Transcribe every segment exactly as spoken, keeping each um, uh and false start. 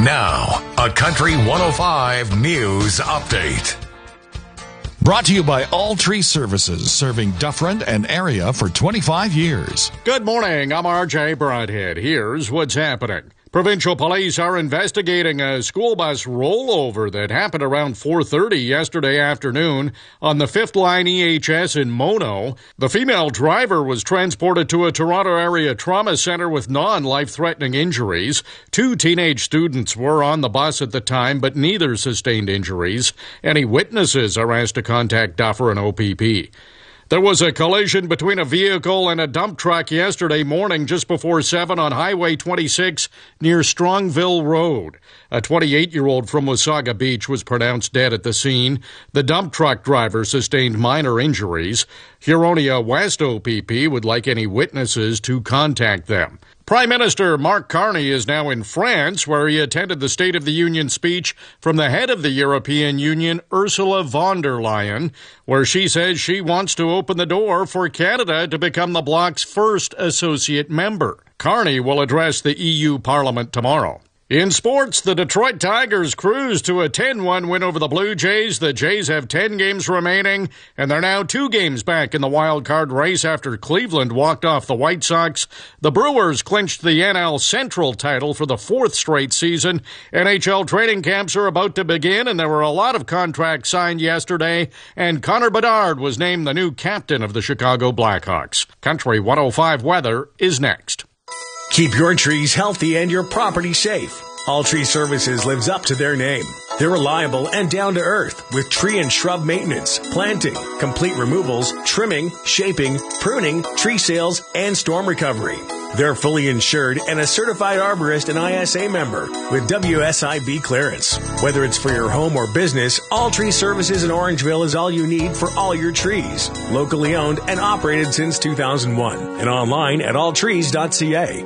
Now, a Country one oh five News Update. Brought to you by All Tree Services, serving Dufferin and area for twenty-five years. Good morning, I'm R J Broadhead. Here's what's happening. Provincial police are investigating a school bus rollover that happened around four thirty yesterday afternoon on the Fifth Line E H S in Mono. The female driver was transported to a Toronto area trauma center with non-life-threatening injuries. Two teenage students were on the bus at the time, but neither sustained injuries. Any witnesses are asked to contact Dufferin O P P. There was a collision between a vehicle and a dump truck yesterday morning just before seven on Highway twenty-six near Strongville Road. A twenty-eight-year-old from Wasaga Beach was pronounced dead at the scene. The dump truck driver sustained minor injuries. Huronia West O P P would like any witnesses to contact them. Prime Minister Mark Carney is now in France, where he attended the State of the Union speech from the head of the European Union, Ursula von der Leyen, where she says she wants to open the door for Canada to become the bloc's first associate member. Carney will address the E U Parliament tomorrow. In sports, the Detroit Tigers cruise to a ten one win over the Blue Jays. The Jays have ten games remaining, and they're now two games back in the wild card race after Cleveland walked off the White Sox. The Brewers clinched the N L Central title for the fourth straight season. N H L training camps are about to begin, and there were a lot of contracts signed yesterday, and Connor Bedard was named the new captain of the Chicago Blackhawks. Country one oh five weather is next. Keep your trees healthy and your property safe. All Tree Services lives up to their name. They're reliable and down to earth with tree and shrub maintenance, planting, complete removals, trimming, shaping, pruning, tree sales, and storm recovery. They're fully insured and a certified arborist and I S A member with W S I B clearance. Whether it's for your home or business, All Tree Services in Orangeville is all you need for all your trees. Locally owned and operated since two thousand one and online at all trees dot c a.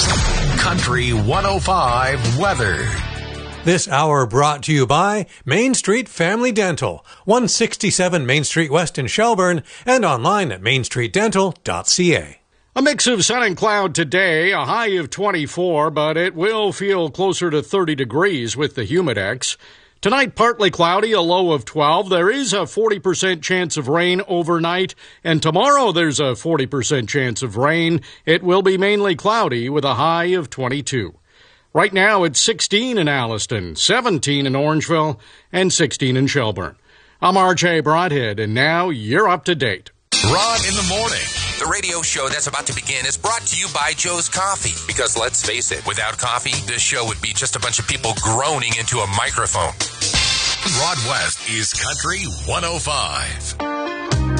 Country one oh five weather. This hour brought to you by Main Street Family Dental, one sixty-seven Main Street West in Shelburne, and online at main street dental dot c a. A mix of sun and cloud today, a high of twenty-four, but it will feel closer to thirty degrees with the humidex. Tonight, partly cloudy, a low of twelve. There is a forty percent chance of rain overnight, and tomorrow there's a forty percent chance of rain. It will be mainly cloudy with a high of twenty-two. Right now, it's sixteen in Alliston, seventeen in Orangeville, and sixteen in Shelburne. I'm R J Broadhead, and now you're up to date. Rod in the morning. The radio show that's about to begin is brought to you by Joe's Coffee. Because let's face it, without coffee, this show would be just a bunch of people groaning into a microphone. Rod West is Country one oh five.